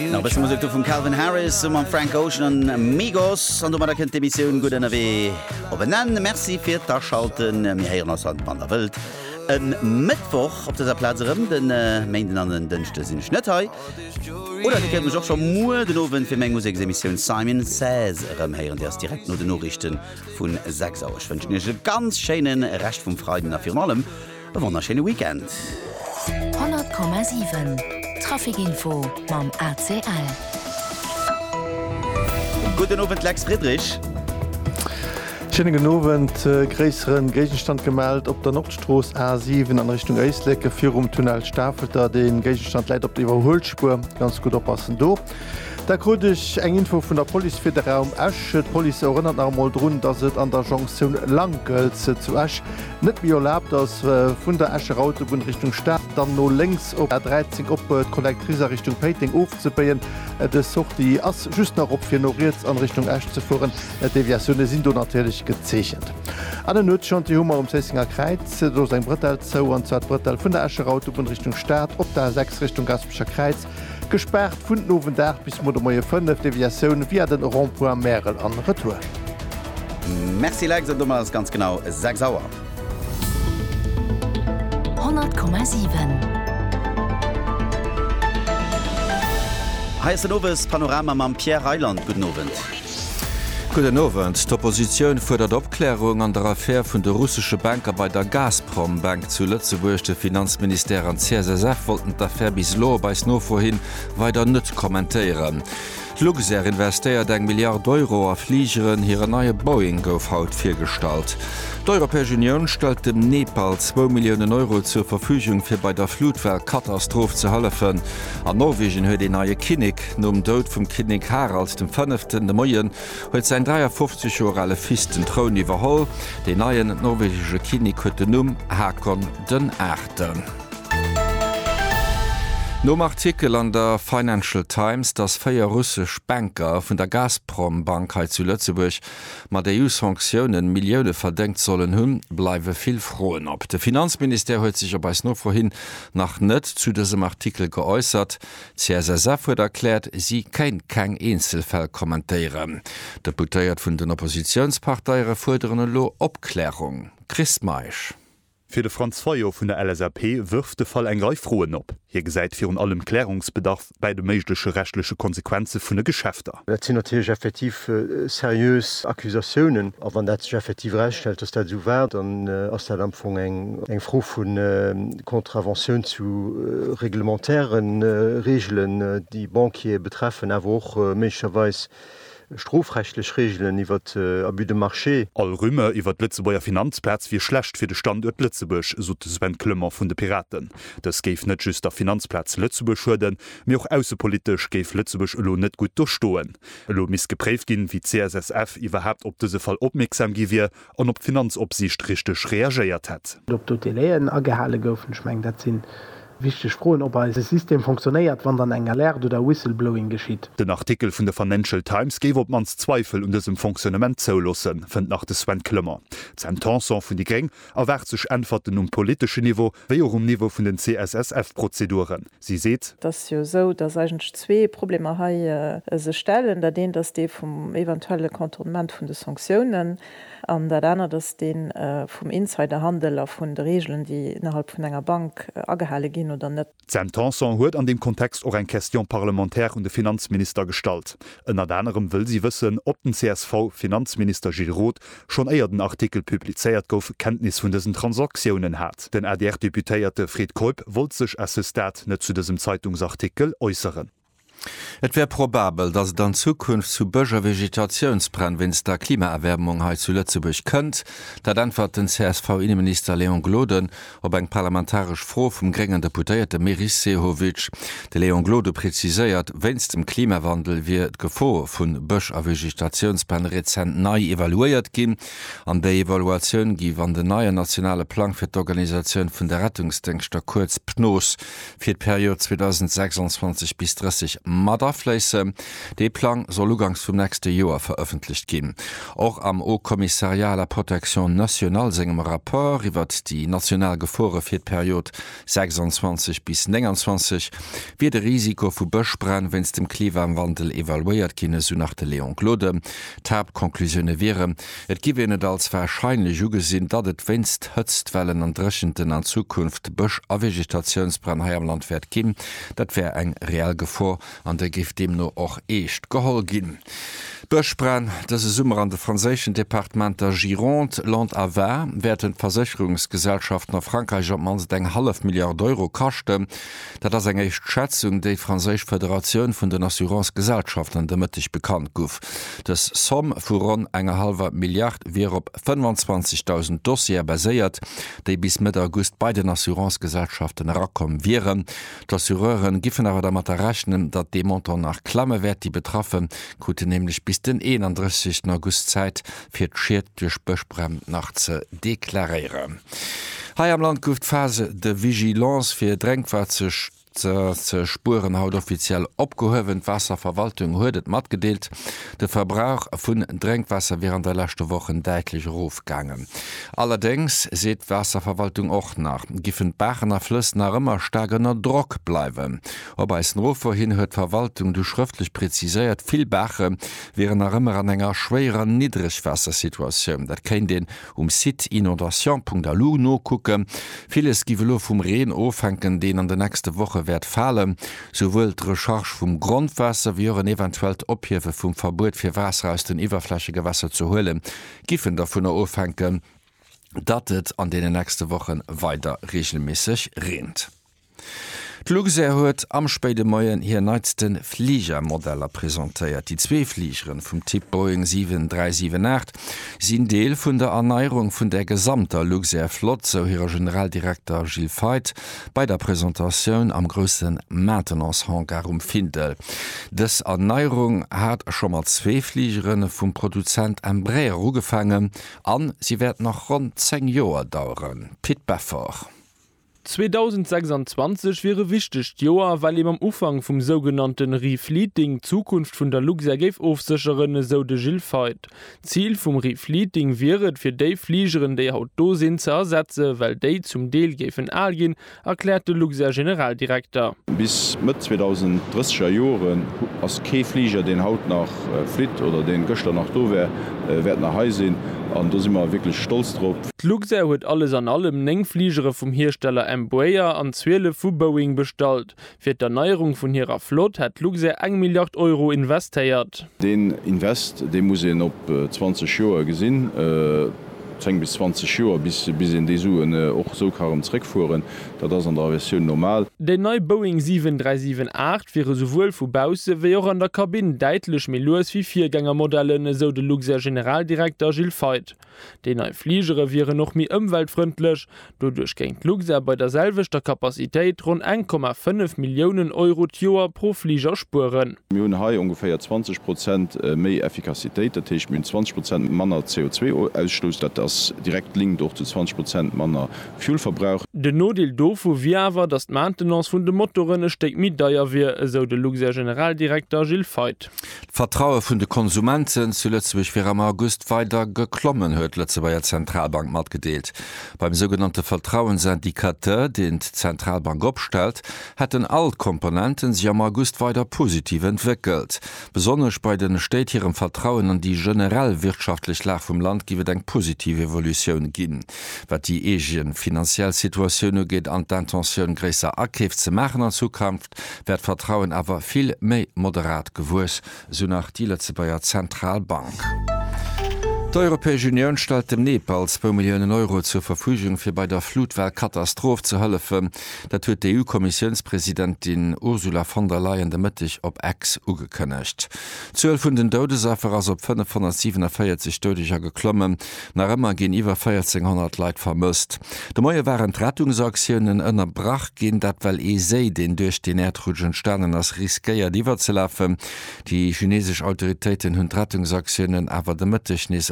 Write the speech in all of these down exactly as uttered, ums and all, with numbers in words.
Na, bis Musik von Calvin Harris und Frank Ocean und Migos. Und du mal kennt die Mission gut N R W. Aber dann, merci für das Schalten. Wir hören uns an der Welt. Ein Mittwoch auf dieser Platz rum, den äh, meinen anderen Dienste sind Schnitthei. Oder die kennen auch schon nur den Ofen für meine Musikemission Simon Says rumhören. Der ist direkt nur die Nachrichten von sechs Uhr. Ich wünsche euch einen ganz schönen Rest vom Freitag nach vor allem. Ein wunderschönes Weekend. hundert Komma sieben Trafikinfo beim A C L. Guten Abend, Lex Friedrich. Schönen Abend, äh, größeren Gegenstand gemeldet auf der Nordstraße A sieben in Richtung Eislecke, für um Tunnel Staffelter, den Gegenstand leidet auf der Überholspur, ganz gut aufpassen da. Da kriege ich eine Info von der Polizei für den Raum Esch. Die Polizei erinnert noch mal daran, dass es an der Jonction Langgölz zu Esch nicht mehr erlaubt ist, äh, von der Escher Autobahn Richtung Stadt, dann noch links auf der dreizehn auf die Kollektrice Richtung Peiting aufzubauen. Äh, das sucht die Ass just nach ob für jetzt an Richtung Esch zu fahren. Äh, Deviationen sind da natürlich gezeichnet. An der Not schon die Hummer um Sessinger Kreuz, da ist ein Brittel zu und zwar Brittel von der Escher Autobahn Richtung Stadt, auf der sechs Richtung Gaspischer Kreuz. Gesperrt vun nowen Dach bis Mo moie fënf Deviationun wie den Rondpoint Merel an Retour. Merci Lex, du machst ganz genau sechs Uhr. hundert Komma sieben Heißt nowes Panorama am Pierre Heiland. Guten Abend. Guten Abend. D'Opposition fordert Abklärung an der Affäre vun der russische Banker bei der Gazprom-Bank zu Lützeburg. De Finanzminister an C S S F wollten d'Affaire bis lo beis no vorhin weiter net kommentieren. Luxair investiert eng Milliard Euro a Fliegeren hire neue Boeing gouf haut firstalt. D'Europäische Union stellt dem Nepal zwei Millionen Euro zur Verfügung fir bei der Flutweltkatastrophe zu helfen. An Norwegen huet die neue Kinnig nom Dod vum Kinnig Harald dem fünften Moien huet sein dreiundfünfzig Jahre fisten Thron iwwerholl. De neuen norwegische Kinnig huet den Numm Hakon den Achten. Nom Artikel an der Financial Times, dass feier russsisch Banker vun der Gazprom-Bank zu Lützeburg mat der E U-Sanktionen Millioune verdenkt sollen hunn, bleiwe viel frohen op. De Finanzminister huet sich aber no vorhin nach net zu diesem Artikel geäußert. C S S F huet erklärt, sie kein kein Einzelfall kommentieren. Deputéiert vun den Oppositionsparteiere forderen lo Obklärung. Chris Meisch. Für de Franz Feuer vun der L S R P wirft de Fall eng Reifroen op. Hier gesäit fir un allem Klärungsbedarf bei de meiglesche rechtliche Konsequenze vun de Geschäfter. Dat sind natürlich effektiv äh, seriös Akkusationen, a wann dat sich effektiv rechtstellt, dass dat so wär, dann äh, ass der Dampfung eng eng froh vun äh, Kontravention zu äh, reglementären äh, Regeln, äh, die Bankier betreffen, awer auch äh, mécherweis strofrechtlich Regeln iwwer äh, Abus de Marché. All Rümme iwwer Lützebauer Finanzplatz wie schlecht fir de Standort Lützeburg, so Sven Klümmer vun de Piraten. Das geif net just der Finanzplatz Lützeburg schuden, mir auch außenpolitisch geif Lützeburg lo net gut durchstoen. Lo miss gepräft gin wie C S S F iwwerhaft op dese Fall opmerksam giwie an op Finanzopsicht richtig reagiert hat. Ob du die Lehen agehale goufen schmeng, dat sinn wichtig frohen, ob ein System funktioniert, wann dann enger Lehrt oder Whistleblowing geschieht. Den Artikel von der Financial Times gebe ob mans Zweifel und diesem Funktionament zulassen, findet nach des Sven Klümmer. Sein Tension von die Gang erwärt sich Antworten um politische Niveau, wie auch um Niveau von den C S S F-Prozeduren. Sie sieht, das ist ja so, dass eigentlich zwei Probleme hier äh, sich stellen, da den, dass die vom eventuellen Kontournement von den Sanktionen an der andere, dass den äh, vom Insiderhandel auf von den Regeln, die innerhalb von einer Bank äh, angehalten gehen oder nicht. Sein Tension huet an dem Kontext auch ein Question parlamentär und der Finanzminister gestalt. In anderem will sie wissen, ob den C S V-Finanzminister Gilles Roth schon eher den Artikel publiziert gouf Kenntnis von diesen Transaktionen hat. Den A D R-Deputéierte Fred Kolb wollte sich als Stat nicht zu diesem Zeitungsartikel äußern. Et wär probabel, dass dann Zukunft zu böger Vegetationsbrand, wenns der Klimaerwärmung he zu Lützeburg könnt, dat antwort den C S V-Innenminister Leon Gloden ob eng parlamentarisch froh vom geringen Deputéierte Meris Sehowitsch. De Leon Glode präziséiert, wenns dem Klimawandel wird Gefo vun Bösch a Vegetationsbrand rezent nei evaluiert gin. An der Evaluation gi an den neue nationale Plan fir d'Organisation vun der Rettungsdenkster kurz P N O S fir d Periode zweitausendsechsundzwanzig bis dreißig mat drafläise. De Plan soll ugangs vum nächste Joer veröffentlicht gin. Auch am O-Kommissarialer Protektion National segem rapport iwwer die Nationalgefore fir d'Period sechsundzwanzig bis neunundzwanzig wie de Risiko vu Bëchbrenn, wenns dem Klimawandel evaluiert kinne so nach de Leon Claude. Tabkonklusionune wäre, et giwe net als wahrscheinlich ugesinn, dat et wennst Hëtztwellen an Drechenden an Zukunft Bëch a Vegetationsbrenn am Land werd gin, dat wär eng real Gefor an der gift dem no och echt geholl gin. Bëchbrenn, dat se Summer an de franzéschen Departement der Gironde, Land Aver, werden Versicherungsgesellschaften nach Frankreich op mans eng half Milliard Euro kachte, dat ass eng echt Schätzung déi Franzésch Föderation vun den Assurancegesellschaften demëttig bekannt gouf. Das Somm vu rund enger halber Milliard wie op fünfundzwanzigtausend Dossier baséiert, déi bis mit August bei den Assurancegesellschaften rakom wären. D'Assureuren giffen awer der mat rechnen, dat de Monton nach Klammewert die betraffen, kute nämlich bis den einunddreißigsten August Zeit fir d'Schied durch Bëchbrenn nach ze deklarieren. Hai am Land gouft Phase de Vigilance fir Drängfahrtzech ze Spuren haut offiziell opgehowen Wasserverwaltung huedet mat gedeelt. De Verbrauch vun Drängwasser während der letzte Wochen deitlich Rufgangen. Allerdings seht Wasserverwaltung och nach. Giffen Bachener Flüssen nach immer stagener Druck bleiwen. Ob als Rufer hin huet Verwaltung du schriftlich präzisiert viel Bache wären nach immer an enger schwerer Niedrigwassersituation. Dat kennt den um Sit inondation punkt a l u no gucke. Vieles givelo vum Reen ofhängen, den an der nächste Woche werd fallen, sowohl d' Recherche vum Grundwasser wie een eventuell Ophiewe vum Verbot fir Wasser aus den iwwerflächige Wasser zu holen, giffen davon aufhängen, dat et an den nächste Wochen weiter regelmäßig rent. D'Luxair huet am späte Moien hier neizten Fliegermodeller präsentéiert. Die zwee Fliegeren vum Typ Boeing sieben drei sieben acht sind Deel vun der Erneierung vun der gesamter Luxair Flot, so hireer Generaldirektor Gilles Feit bei der Präsentatiun am grössen Maintenancehangar um Findel. Des Erneierung hat schon mal zwee Fliegeren vum Produzent Embraer ugefangen an, sie werd noch rund zehn Joer dauern. Pit Beffer. zweitausendsechsundzwanzig wäre wichtig Joa, weil im am Ufang vom sogenannten Refleeting Zukunft von der Luxair gef aufsicherin so de Gilles Feit. Ziel vom Refleeting wäre für de Fliegerin der haut do sind zu ersetzen, weil de zum Deel gefen Alien, erklärte Luxair Generaldirektor. Bis mit zweitausenddreißiger Jahren als K-Flieger den Haut nach äh, Flit oder den Göster nach Dover äh, werden nach Heisinn. Und da sind wir wirklich stolz drauf. Luxair hat alles an allem Nengfliegere vom Hersteller Embraer an zwölf vu Boeing bestellt. Für die Erneuerung von ihrer Flot hat Luxair eine Milliarde Euro investiert. Den Invest, den muss ich op zwanzig Jahre gesehen. Äh, zehn bis zwanzig Jahre bis, bis in die Suen auch so kaum zurückfuhren, da das an der Version normal. Der neue Boeing sieben drei sieben acht wäre sowohl vu Bause wie auch an der Kabine deutlich mehr los wie Viergängermodelle, so der Luxair Generaldirektor Gilles Feit. Die neue Fliegere wäre noch mehr umweltfreundlich, dadurch ging Luxair bei derselben Kapazität rund eins Komma fünf Millionen Euro Jahr pro Flieger spuren. Wir haben ungefähr zwanzig Prozent mehr Effektivität, das heißt mit zwanzig Prozent mehr C O zwei Ausstoß, das direkt link durch zu zwanzig Prozent Manner Fuelverbrauch. De Nodel dofo wiewer dat d Maintenance vun de Motoren steck mit daier wie eso de Luxair Generaldirektor Gilles Feit. Vertraue vun de Konsumenten zuletztwich fir am August weiter geklommen huet letze bei der Zentralbank mat gedeelt. Beim sogenannte Vertrauensindikateur, den d Zentralbank opstellt, hat den Altkomponenten sie am August weiter positiv entwickelt. Besonders bei den städtierem Vertrauen an die generell wirtschaftlich Lage vom Land giwet eng positive Evolution ginn. Wat die egien finanziell Situationune geht an d'intention gräser aktiv ze machen an Zukunft, werd Vertrauen awer viel méi moderat gewus, so nach die letzte Bayer Zentralbank. Die Europäische Union stellt dem Nepal zwei Millionen Euro zur Verfügung für bei der Flutweltkatastrophe zu helfen. Dat huet die E U-Kommissionspräsidentin Ursula von der Leyen de Mittwoch op Ex ugekönnecht. zwölf vun den Todesopfer as op fünfhundertsiebenundvierzig Todesopfer geklommen, nach immer gin iwwer vierzehnhundert Leid vermisst. De Moie waren Rettungsaktionen ënnerbrach gin, dat well e se den durch den erdrutschen Sternen as riskeiert iwwer ze laufen. Die chinesische Autoritäten hunn Rettungsaktionen awer de Mittwoch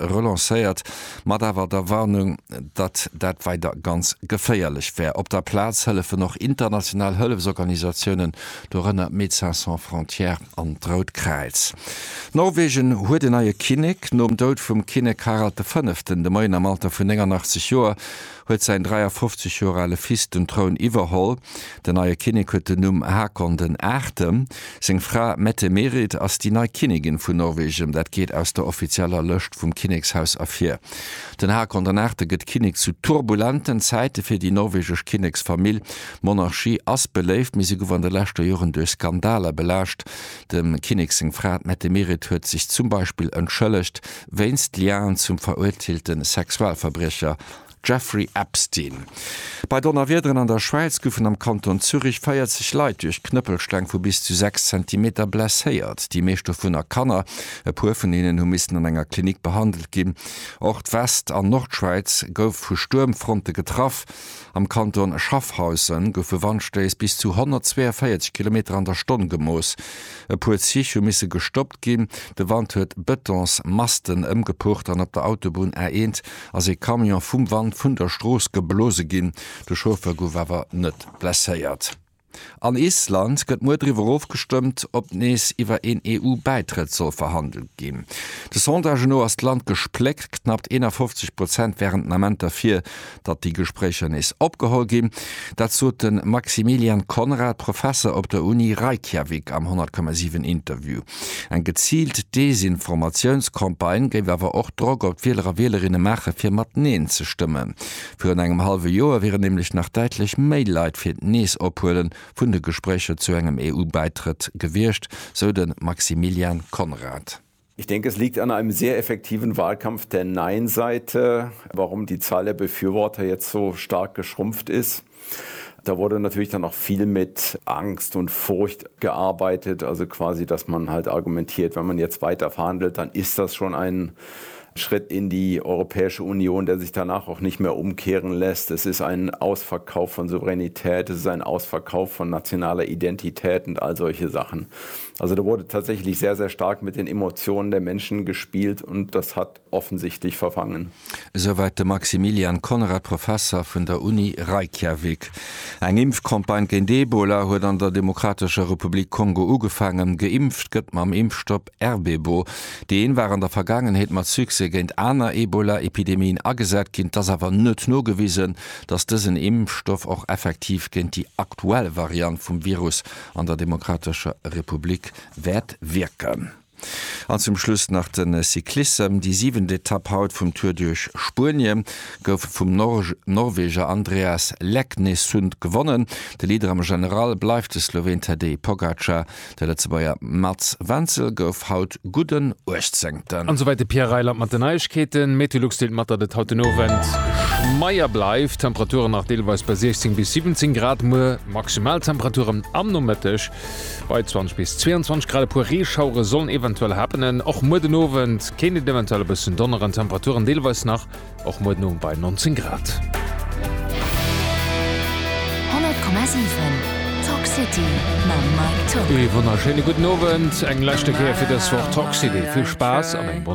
relancéiert, mat awer der Warnung, dat dat weiter ganz geféierlich wär. Op der Platz hëllefe noch international Hëllefsorganisationen do ënner Médecins Sans Frontières an Drautkreiz. Norwegen huet den eie Kinnig nom Dout vum Kinnek Harald de Fënften de Moien am Alter vun achtzig Joer huet se dreiundfünfzig Jore Fis den Troun iwwerholl. Den eie Kinnig huet den Numm Hakon den Ätem. Seng Fra Mette Merit ass die nei Kinnigin vun Norwegen, dat geht aus der offizieller Lëcht vum Kinnegshaus afir. Den Hakon den Äte gëtt Kinnig zu turbulenten Zeite fir die norwegg Kinnegsfamill. Monarchie ass beléift, mis se go an de lächte Joren duch Skandale belächt. Dem Kinnigsing Fra Mette Merit huet sich zum Beispiel entschëllecht, wéinst Liaen zum verurteilten Sexualverbrecher Jeffrey Epstein. Bei Donnerwiederen an der Schweiz goufen am Kanton Zürich feiert sich Leiit durch Knüppelsteng vu bis zu sechs Zentimeter blesséiert. Die meeschte vun der Kanner, e puer vun ihnen hu missen an enger Klinik behandelt gin. Ort West an Nordschweiz gouf vu Sturmfronte getraff. Am Kanton Schaffhausen goufe Wandstees bis zu hundertzweiundvierzig Kilometer an der Stunde gemoos. E puer Zich misse gestoppt gin, de Wand huet Betons Masten ëmgepucht an op der Autobahn ereint, as e Kamion vum Wand vun der Stroos geblose ginn, de Schofer gouf awer net blesséiert. An Island gëtt modriwer aufgestimmt, ob nees iwwer en E U-Beitritt soll verhandelt gin. De Sondage no as Land gespleckt, knapp einundfünfzig Prozent wären Nament dafir, dat die Gespräche nees opgehol gin. Dazu den Maximilian Konrad, Professor op der Uni Reykjavik am hundert Komma sieben Interview. Ein gezielt Desinformationskampagne géif awer och Drog op Wählerer Wählerinnen mache fir mat Neen ze stimmen. Für engem halbe Joer wäre nämlich nach deitlich Mailleit fir Nees opholen vun de Gespräche zu engem E U-Beitritt gewircht, so den Maximilian Konrad. Ich denke, es liegt an einem sehr effektiven Wahlkampf der Nein-Seite, warum die Zahl der Befürworter jetzt so stark geschrumpft ist. Da wurde natürlich dann auch viel mit Angst und Furcht gearbeitet, also quasi, dass man halt argumentiert, wenn man jetzt weiter verhandelt, dann ist das schon ein Schritt in die Europäische Union, der sich danach auch nicht mehr umkehren lässt. Es ist ein Ausverkauf von Souveränität, es ist ein Ausverkauf von nationaler Identität und all solche Sachen. Also da wurde tatsächlich sehr, sehr stark mit den Emotionen der Menschen gespielt und das hat offensichtlich verfangen. Soweit der Maximilian Konrad, Professor von der Uni Reykjavik. Ein Impfkampagne gegen Ebola hat an der Demokratischen Republik Kongo angefangen. Geimpft gëtt man am Impfstoff Erbebo. Den war an der Vergangenheit mit Success gegen andere Ebola-Epidemien angesagt, kind das aber nicht nur gewiesen, dass diesen Impfstoff auch effektiv gegen die aktuelle Variante vom Virus an der Demokratischen Republik wird wirken. An zum Schluss nach den Cyklisten die siebente Etappe haut vom Tour durch Spurien gouf vom Nor Norweger Andreas Leknesund gewonnen. Der Leader am General bleibt der Slowen Tadej Pogacar. Der letzte Bayer Mats Wenzel gouf haut guten Urchtsenkten. Und so weiter Pierre Reiland mit den Neuigkeiten. Meteorolog stellt Matter das heute Novent. Meier bleibt Temperaturen nach Deelweis bei sechzehn bis siebzehn Grad, nur Maximaltemperaturen am Nometisch bei zwanzig bis zweiundzwanzig Grad. Pur Reschauer sollen eventuell happenen. Auch morgen Abend keine eventuell bisschen donneren Temperaturen Deelweis nach, auch morgen Abend bei neunzehn Grad. hundert Komma sieben Talk City mit Mike Top. Wunderschönen guten Abend. Ein letzter Kehr für das Wort Talk City. Viel Spaß.